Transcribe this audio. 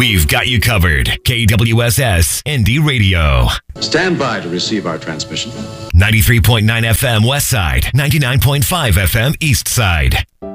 We've got you covered. KWSS Indie Radio. Stand by to receive our transmission. 93.9 FM West Side, 99.5 FM East Side.